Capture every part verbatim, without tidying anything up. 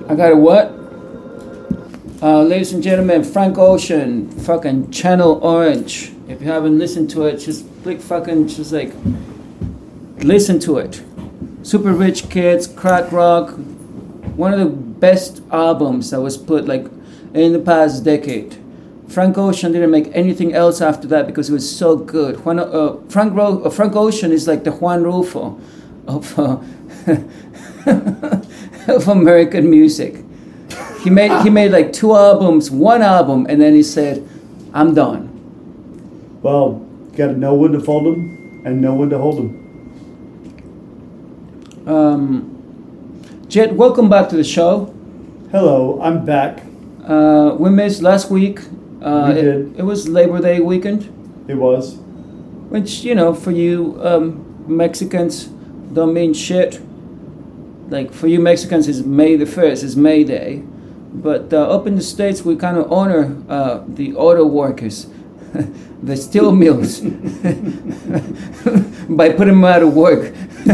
I got a what? Uh, ladies and gentlemen, Frank Ocean, fucking Channel Orange. If you haven't listened to it, just click fucking, just like, listen to it. Super Rich Kids, Crack Rock, one of the best albums that was put like in the past decade. Frank Ocean didn't make anything else after that because it was so good. Juan, uh, Frank, Ro- uh, Frank Ocean is like the Juan Rulfo of uh, of American music. He made he made like two albums, one album, and then he said, "I'm done." Well, you got to know when to fold them and know when to hold them. Um, Jet, welcome back to the show. Hello, I'm back. Uh, we missed last week. Uh, we it, did. It was Labor Day weekend. It was. Which, you know, for you um, Mexicans don't mean shit. Like, for you Mexicans, it's May the first, it's May Day. But uh, up in the States, we kind of honor uh, the auto workers, the steel mills, by putting them out of work.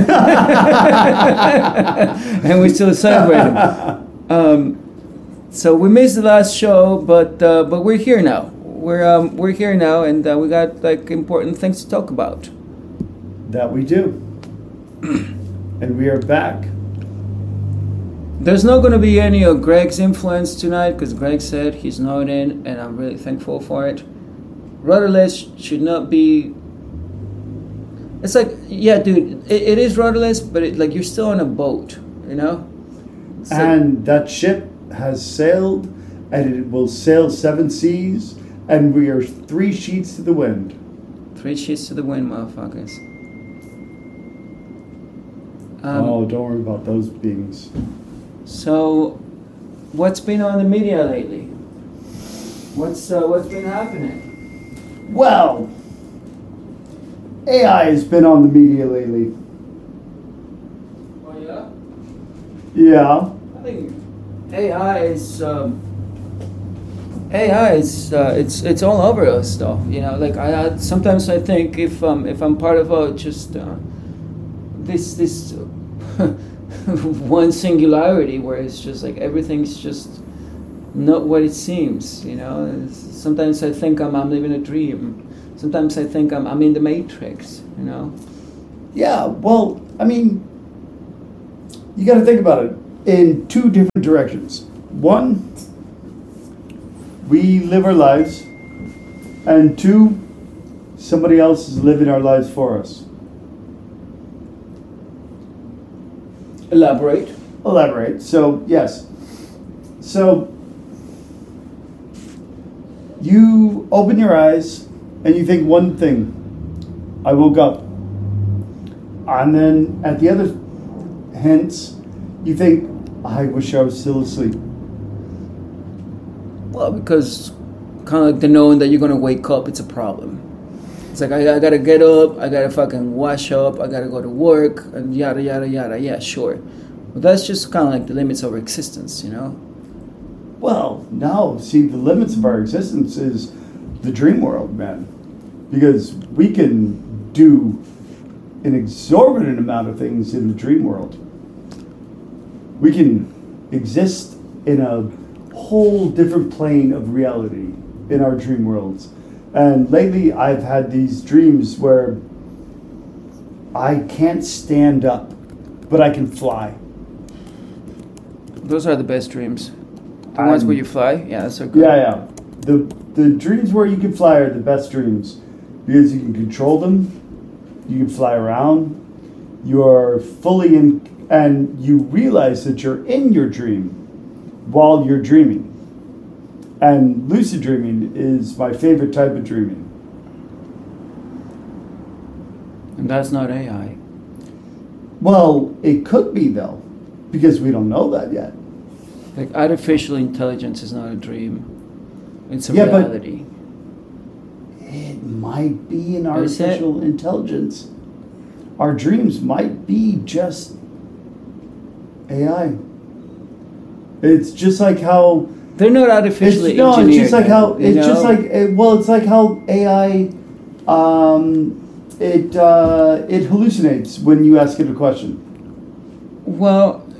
And we still celebrate them. Um, so we missed the last show, but uh, but we're here now. We're um, we're here now, and uh, we got like important things to talk about. That we do. And we are back. There's not going to be any of Greg's influence tonight because Greg said he's not in, and I'm really thankful for it. Rudderless should not be. It's like, yeah, dude, it, it is rudderless, but it, like you're still on a boat, you know. It's and like, that ship has sailed, and it will sail seven seas, and we are three sheets to the wind. Three sheets to the wind, motherfuckers. Um, oh, don't worry about those beings. So, what's been on the media lately? What's uh, what's been happening? Well, A I has been on the media lately. Oh yeah. Yeah. I think A I is um, A I is uh, it's it's all over us though. You know, like I, I sometimes I think if um if I'm part of a just uh, this this one singularity where it's just like everything's just not what it seems. You know, it's, sometimes I think I'm I'm living a dream. Sometimes I think I'm I'm in the Matrix. You know. Yeah. Well, I mean, you got to think about it in two different directions. One, we live our lives, and two, somebody else is living our lives for us. Elaborate. Elaborate. So, yes. So, you open your eyes and you think one thing. I woke up. And then at the other hence, you think, I wish I was still asleep. Well, because kind of like the knowing that you're going to wake up, it's a problem. It's like, I, I got to get up, I got to fucking wash up, I got to go to work, and yada, yada, yada. Yeah, sure. But that's just kind of like the limits of our existence, you know? Well, no. See, the limits of our existence is the dream world, man. Because we can do an exorbitant amount of things in the dream world. We can exist in a whole different plane of reality in our dream worlds. And lately I've had these dreams where I can't stand up, but I can fly. Those are the best dreams. The I'm, ones where you fly? Yeah, that's so good. Yeah, yeah. The, the dreams where you can fly are the best dreams. Because you can control them, you can fly around, you are fully in, and you realize that you're in your dream while you're dreaming. And lucid dreaming is my favorite type of dreaming. And that's not A I. Well, it could be though, because we don't know that yet. Like artificial intelligence is not a dream. It's a Yeah, but- reality. It might be an Is it? artificial intelligence. Our dreams might be just A I. It's just like how They're not artificially it's, no, engineered. it's just like how you it's know? just like uh, well, it's like how A I um, it uh, it hallucinates when you ask it a question. Well,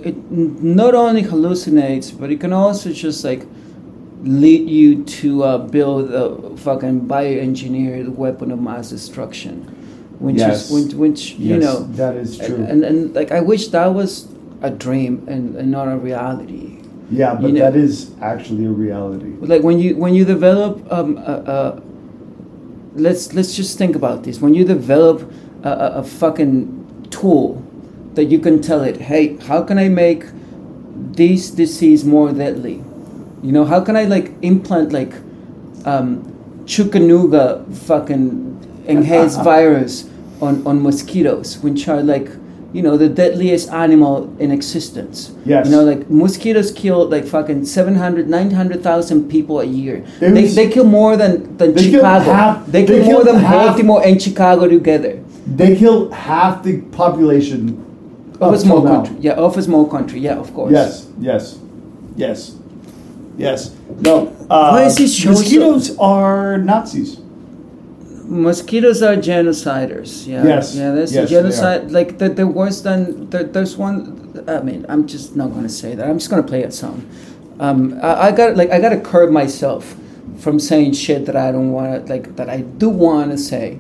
it n- not only hallucinates, but it can also just like lead you to uh, build a fucking bioengineered weapon of mass destruction, which Yes. is which, which you Yes, know, that is true. and, and and like I wish that was a dream and, and not a reality. Yeah, but you know- that is actually a reality. Like when you when you develop um a, a let's let's just think about this. When you develop a, a, a fucking tool that you can tell it, hey, how can I make this disease more deadly? You know, how can I like implant like um, Chukanuga fucking enhanced virus on, on mosquitoes, which are like, you know, the deadliest animal in existence. Yes. You know, like mosquitoes kill like fucking seven hundred, nine hundred thousand people a year. It They, was- they kill more than, than They kill Chicago. half- they they kill more kill than half- Baltimore and Chicago together. They kill half the population Of up a small till now. country. Yeah, of a small country. Yeah, of course. Yes, yes, yes, yes. No, uh, Why is this show so- mosquitoes are Nazis. Mosquitoes are genociders. Yeah. Yes. Yeah, there's Yes, they genocide. Like the, the worse than there, there's one. I mean, I'm just not gonna say that. I'm just gonna play a song. Um, I, I got like I gotta curb myself from saying shit that I don't want to like that I do want to say.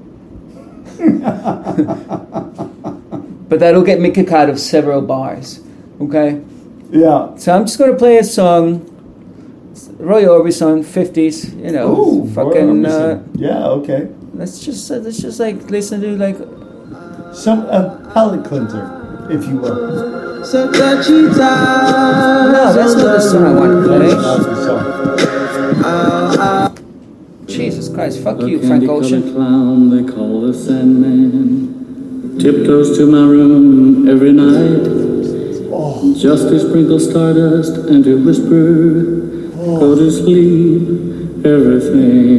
But that'll get me kicked out of several bars. Okay. Yeah. So I'm just gonna play a song. Roy Orbison, fifties. You know, Ooh, fucking. Roy Uh, Orbison. Yeah. Okay. let's just uh, let's just like listen to like. Some a palate cleanser, if you will. No, that's not the song I want to That's the song. play. Jesus Christ, fuck A you, Frank candy-colored Ocean. clown they call the Sandman tiptoes to my room every night just to sprinkle stardust and to whisper, go to sleep, everything